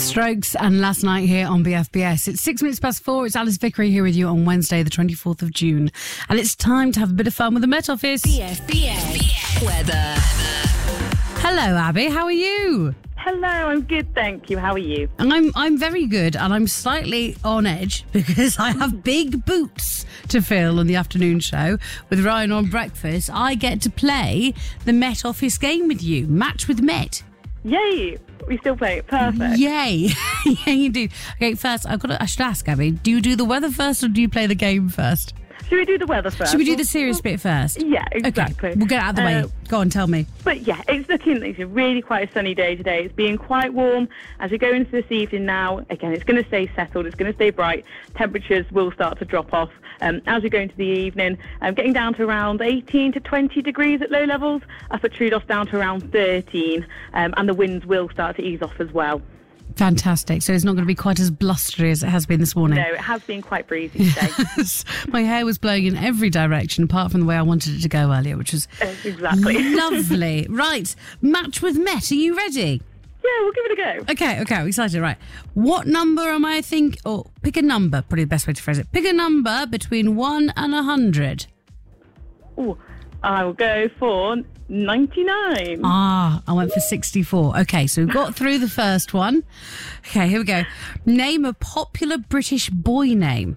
Strokes and Last Night here on BFBS. It's 6 minutes past 4. It's Alice Vickery here with you on Wednesday, the 24th of June. And it's time to have a bit of fun with the Met Office. BFBS weather. Hello, Abby. How are you? Hello, I'm good, thank you. How are you? I'm very good, and I'm slightly on edge because I have big boots to fill on the afternoon show with Ryan on breakfast. I get to play the Met Office game with you, Match with Met. Yay! We still play it. Perfect. Yay! Yeah, you do. Okay, first I should ask, Abby, do you do the weather first or do you play the game first? Should we do the weather first? Should we do the serious bit first? Yeah, exactly. Okay, we'll get it out of the way. Go on, tell me. But yeah, it's looking like a really quite a sunny day today. It's being quite warm. As we go into this evening now, again, it's going to stay settled. It's going to stay bright. Temperatures will start to drop off as we go into the evening. Getting down to around 18 to 20 degrees at low levels. Up at Troodos down to around 13. And the winds will start to ease off as well. Fantastic. So it's not going to be quite as blustery as it has been this morning. No, it has been quite breezy today. My hair was blowing in every direction apart from the way I wanted it to go earlier, which was exactly lovely. Right, Match with Met. Are you ready? Yeah, we'll give it a go. Okay, I'm excited. Right. What number am I pick a number, probably the best way to phrase it. Pick a number between 1 and 100. Oh, I will go for 99. I went for 64. Okay, so we've got through the first one. Okay, here we go. Name a popular British boy name.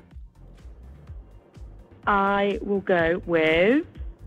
I will go with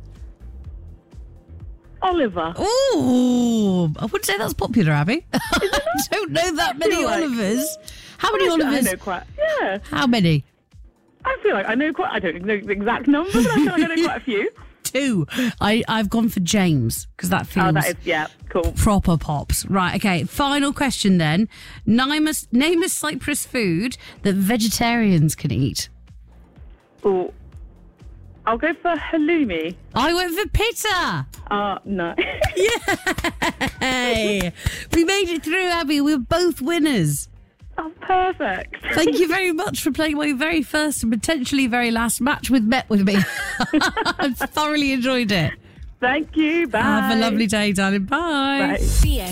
Oliver. Ooh, I wouldn't say that's popular, Abby. I don't know that many Olivers. How many Olivers? I know quite. Yeah. How many? I feel like I know quite. I don't know the exact number, but I feel like I know quite a few. 2. I've gone for James because that feels cool. Proper pops. Right, okay. Final question then. Name a Cyprus food that vegetarians can eat. Oh, I'll go for halloumi. I went for pita. No. Yay! We made it through, Abby. We're both winners. Oh, perfect. Thank you very much for playing my very first and potentially very last match with Met with me. I've thoroughly enjoyed it. Thank you. Bye. Have a lovely day, darling. Bye. Bye.